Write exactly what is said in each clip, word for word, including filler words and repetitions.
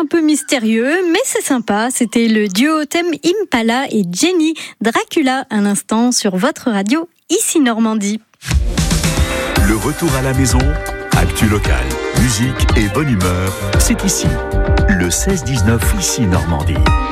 peu mystérieux, mais c'est sympa. C'était le duo Tame Impala et Jenny Dracula, un instant sur votre radio, ici Normandie. Le retour à la maison, actu locale, musique et bonne humeur, c'est ici. Le seize dix-neuf, ici Normandie.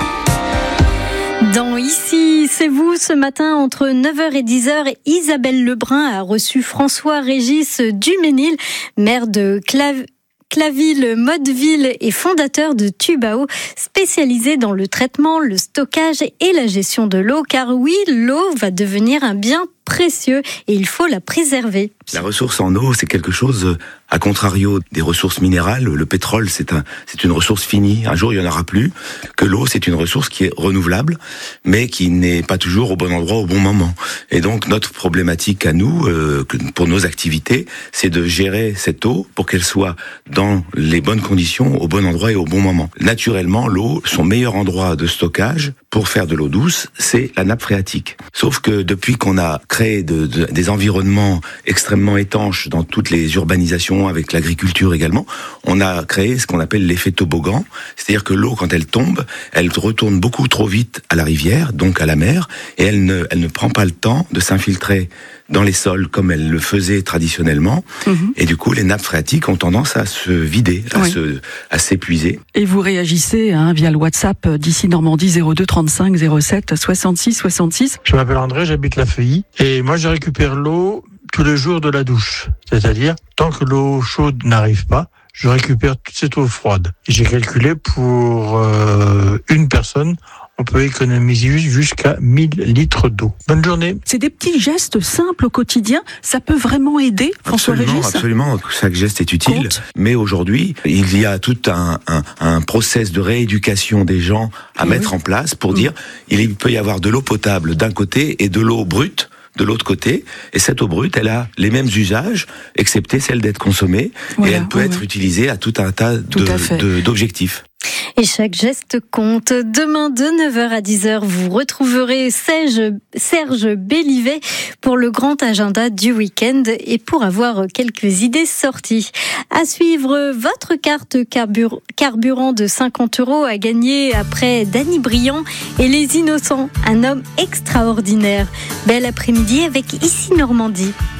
Dans Ici, c'est vous, ce matin, entre neuf heures et dix heures, Isabelle Lebrun a reçu François-Régis Duménil, maire de Clav... Claville, Motteville et fondateur de Tubao, spécialisé dans le traitement, le stockage et la gestion de l'eau, car oui, l'eau va devenir un bien précieux et il faut la préserver. La ressource en eau, c'est quelque chose, à contrario des ressources minérales. Le pétrole, c'est un, c'est une ressource finie. Un jour, il n'y en aura plus. Que l'eau, c'est une ressource qui est renouvelable, mais qui n'est pas toujours au bon endroit, au bon moment. Et donc, notre problématique à nous, euh, pour nos activités, c'est de gérer cette eau pour qu'elle soit dans les bonnes conditions, au bon endroit et au bon moment. Naturellement, l'eau, son meilleur endroit de stockage pour faire de l'eau douce, c'est la nappe phréatique. Sauf que depuis qu'on a créé de, de, des environnements extrêmement étanches dans toutes les urbanisations, avec l'agriculture également, on a créé ce qu'on appelle l'effet toboggan, c'est-à-dire que l'eau, quand elle tombe, elle retourne beaucoup trop vite à la rivière, donc à la mer, et elle ne, elle ne prend pas le temps de s'infiltrer dans les sols comme elle le faisait traditionnellement, mmh. et du coup les nappes phréatiques ont tendance à se vider, à, oui. se, à s'épuiser. Et vous réagissez hein, via le WhatsApp d'ici Normandie zéro deux trente-cinq zéro sept soixante-six soixante-six. Je m'appelle André, j'habite La Feuilly, et moi je récupère l'eau tous les jours de la douche, c'est-à-dire tant que l'eau chaude n'arrive pas, je récupère toute cette eau froide. Et j'ai calculé pour euh, une personne, on peut économiser jusqu'à mille litres d'eau. Bonne journée. C'est des petits gestes simples au quotidien, ça peut vraiment aider, François-Régis ? Absolument, absolument, chaque geste est utile. Compte. Mais aujourd'hui, il y a tout un, un, un process de rééducation des gens à oui. mettre en place pour mmh. dire il peut y avoir de l'eau potable d'un côté et de l'eau brute de l'autre côté, et cette eau brute, elle a les mêmes usages, excepté celle d'être consommée, voilà, et elle peut ouais, être ouais. utilisée à tout un tas tout de, de, d'objectifs. Et chaque geste compte. Demain, de neuf heures à dix heures, vous retrouverez Serge, Serge Bellivet pour le grand agenda du week-end et pour avoir quelques idées sorties. À suivre, votre carte carbur- carburant de cinquante euros à gagner après Danny Briand et Les Innocents, un homme extraordinaire. Bel après-midi avec Ici Normandie.